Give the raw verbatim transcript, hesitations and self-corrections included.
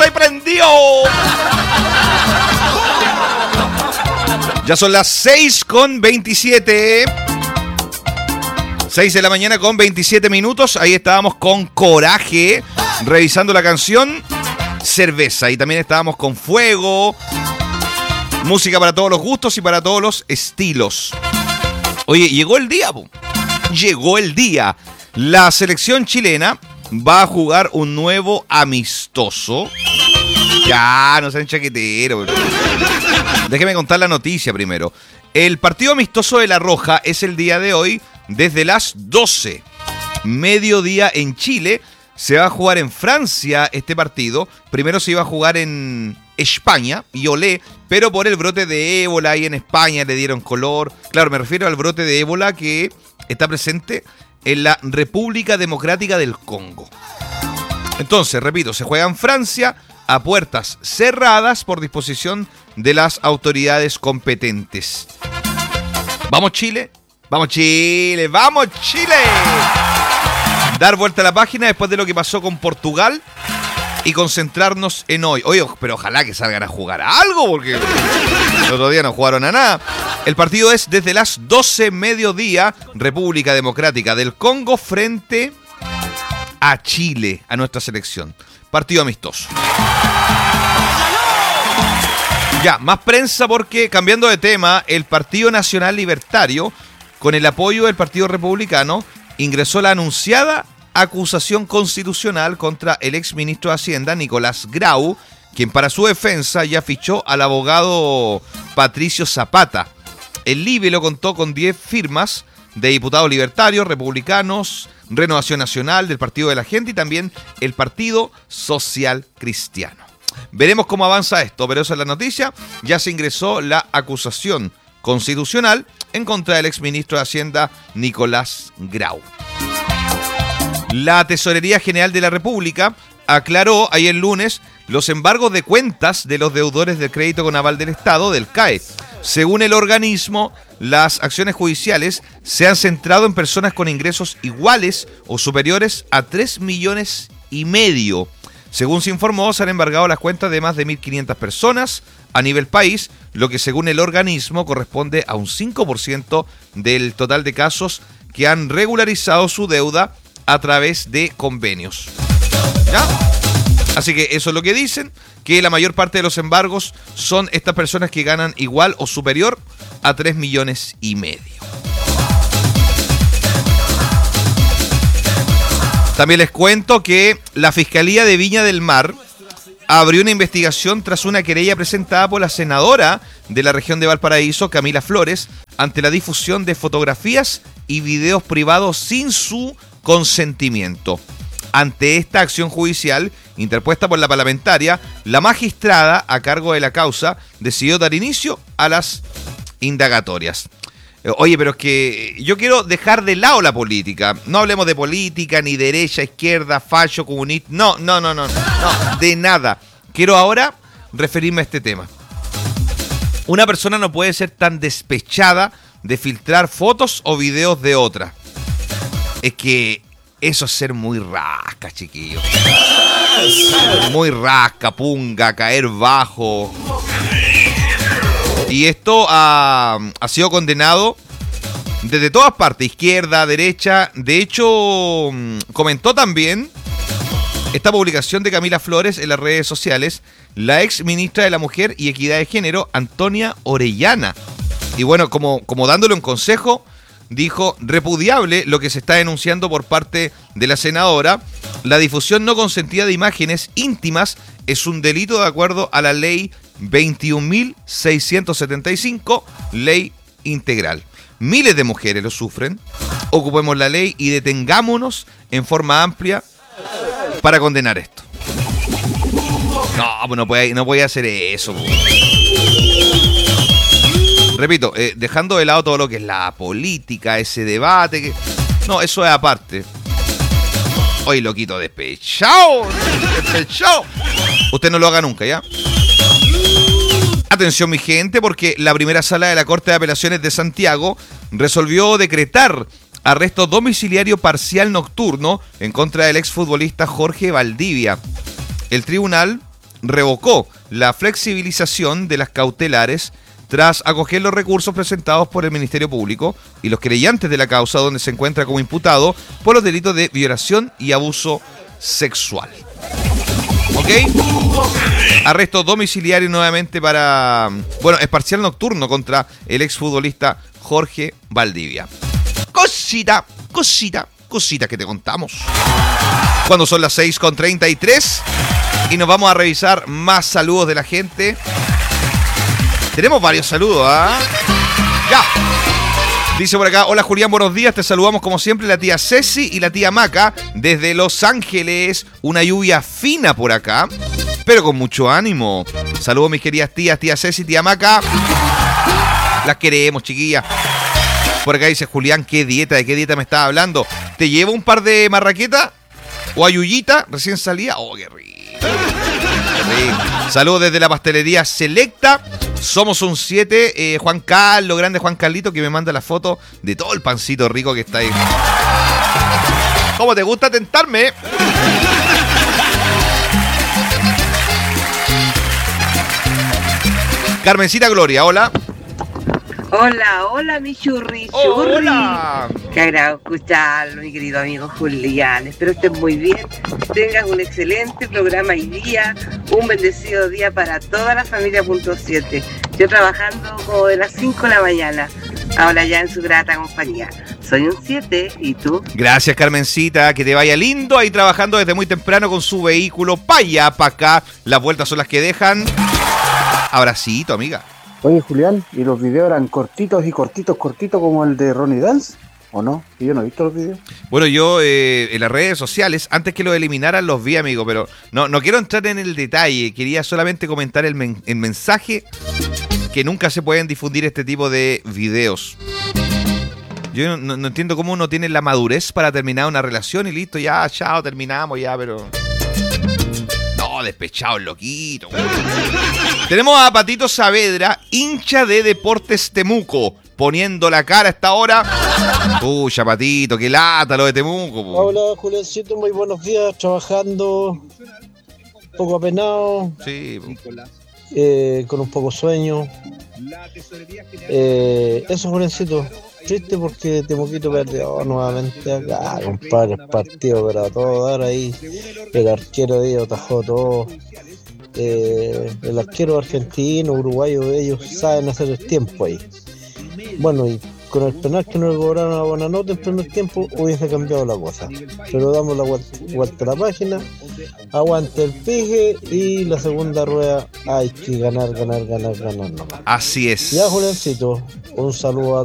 estoy prendido. Ya son las seis con veintisiete. seis de la mañana con veintisiete minutos. Ahí estábamos con Coraje, revisando la canción Cerveza. Y también estábamos con Fuego. Música para todos los gustos y para todos los estilos. Oye, llegó el día, po. Llegó el día. La selección chilena va a jugar un nuevo amistoso. Ya, no sean chaqueteros. Déjeme contar la noticia primero. El partido amistoso de La Roja es el día de hoy desde las doce. Mediodía en Chile. Se va a jugar en Francia este partido. Primero se iba a jugar en España y olé, pero por el brote de ébola ahí en España le dieron color. Claro, me refiero al brote de ébola que está presente en la República Democrática del Congo. Entonces, repito, se juega en Francia a puertas cerradas por disposición de las autoridades competentes. ¿Vamos Chile? ¡Vamos Chile! ¡Vamos Chile! Dar vuelta a la página después de lo que pasó con Portugal y concentrarnos en hoy. Oye, pero ojalá que salgan a jugar a algo, porque el otro día no jugaron a nada. El partido es desde las doce mediodía, República Democrática del Congo frente a Chile, a nuestra selección. Partido amistoso. Ya, más prensa porque, cambiando de tema, el Partido Nacional Libertario, con el apoyo del Partido Republicano, ingresó la anunciada acusación constitucional contra el exministro de Hacienda, Nicolás Grau, quien para su defensa ya fichó al abogado Patricio Zapata. El Libe lo contó con diez firmas de diputados libertarios, republicanos, Renovación Nacional, del Partido de la Gente y también el Partido Social Cristiano. Veremos cómo avanza esto, pero esa es la noticia. Ya se ingresó la acusación constitucional en contra del exministro de Hacienda, Nicolás Grau. La Tesorería General de la República aclaró ayer lunes los embargos de cuentas de los deudores del crédito con aval del Estado, del C A E. Según el organismo, las acciones judiciales se han centrado en personas con ingresos iguales o superiores a tres millones y medio. Según se informó, se han embargado las cuentas de más de mil quinientas personas a nivel país, lo que según el organismo corresponde a un cinco por ciento del total de casos que han regularizado su deuda a través de convenios. ¿Ya? Así que eso es lo que dicen, que la mayor parte de los embargos son estas personas que ganan igual o superior a tres millones y medio. También les cuento que la Fiscalía de Viña del Mar abrió una investigación tras una querella presentada por la senadora de la región de Valparaíso, Camila Flores, ante la difusión de fotografías y videos privados sin su consentimiento. Ante esta acción judicial interpuesta por la parlamentaria, la magistrada a cargo de la causa decidió dar inicio a las indagatorias. Oye, pero es que yo quiero dejar de lado la política. No hablemos de política, ni derecha, izquierda, facho, comunista. No, no, no, no, no, de nada. Quiero ahora referirme a este tema. Una persona no puede ser tan despechada de filtrar fotos o videos de otra. Es que eso es ser muy rasca, chiquillos. Muy rasca, punga, caer bajo. Y esto ha, ha sido condenado desde todas partes, izquierda, derecha. De hecho, comentó también esta publicación de Camila Flores en las redes sociales la ex ministra de la Mujer y Equidad de Género, Antonia Orellana. Y bueno, como, como dándole un consejo, dijo: repudiable lo que se está denunciando por parte de la senadora. La difusión no consentida de imágenes íntimas es un delito de acuerdo a la ley veintiún mil seiscientos setenta y cinco, ley integral. Miles de mujeres lo sufren. Ocupemos la ley y detengámonos en forma amplia para condenar esto. No, pues no puede, no puede hacer eso. Pues. Repito, eh, dejando de lado todo lo que es la política, ese debate. Que... No, eso es aparte. Hoy loquito despechado. Despechado. Usted no lo haga nunca, ¿ya? Atención, mi gente, porque la primera sala de la Corte de Apelaciones de Santiago resolvió decretar arresto domiciliario parcial nocturno en contra del exfutbolista Jorge Valdivia. El tribunal revocó la flexibilización de las cautelares tras acoger los recursos presentados por el Ministerio Público y los querellantes de la causa, donde se encuentra como imputado por los delitos de violación y abuso sexual. ¿Ok? Arresto domiciliario nuevamente para... Bueno, es parcial nocturno contra el exfutbolista Jorge Valdivia. Cosita, cosita, cosita que te contamos. Cuando son las seis con treinta y tres y nos vamos a revisar más saludos de la gente. Tenemos varios saludos, ¿ah? ¿eh? ¡Ya! Dice por acá, hola Julián, buenos días, te saludamos como siempre la tía Ceci y la tía Maca desde Los Ángeles. Una lluvia fina por acá, pero con mucho ánimo. Saludos mis queridas tías, tía Ceci, tía Maca. Las queremos, chiquillas. Por acá dice Julián, ¿qué dieta? ¿De qué dieta me estaba hablando? ¿Te llevo un par de marraquetas? ¿O ayuyita recién salía? ¡Oh, qué rico! Qué rico. Saludos desde la pastelería Selecta. Somos un siete, eh, Juan Carlos, grande Juan Carlito, que me manda la foto de todo el pancito rico que está ahí. ¿Cómo te gusta tentarme? Carmencita Gloria, hola. Hola, hola, mi churri, churri. Hola. Qué agrado escucharlo, mi querido amigo Julián. Espero estés muy bien. Tengas un excelente programa y día. Un bendecido día para toda la familia punto siete. Yo trabajando como de las cinco de la mañana. Ahora ya en su grata compañía. Soy un siete, ¿y tú? Gracias, Carmencita. Que te vaya lindo ahí trabajando desde muy temprano con su vehículo. Pa' allá, pa' acá. Las vueltas son las que dejan. Abracito, amiga. Oye, Julián, ¿y los videos eran cortitos y cortitos, cortitos como el de Ronnie Dance? ¿O no? Y yo no he visto los videos. Bueno, yo eh, en las redes sociales, antes que los eliminaran, los vi, amigo, pero no, no quiero entrar en el detalle. Quería solamente comentar el, men- el mensaje que nunca se pueden difundir este tipo de videos. Yo no, no entiendo cómo uno tiene la madurez para terminar una relación y listo, ya, chao, terminamos ya, pero... No, despechado, loquito. Tenemos a Patito Saavedra, hincha de Deportes Temuco, poniendo la cara a esta hora. Pucha, Patito, qué lata lo de Temuco. Po. Hola, Juliancito, muy buenos días, trabajando, un poco apenado, Sí, eh, con un poco sueño. Eh, eso, Juliancito, triste porque Temuquito perdió nuevamente acá, compadre, el partido, pero a todo dar ahí, el arquero de ellos atajó todo. Eh, el arquero argentino, uruguayo, ellos saben hacer el tiempo ahí. Bueno, y con el penal que no le cobraron a Bonanote en primer tiempo hubiese cambiado la cosa, pero damos la vuelta, vuelta a la página, aguante el pije y la segunda rueda hay que ganar, ganar, ganar, ganar nomás. así es. Ya, Juliancito, un saludo a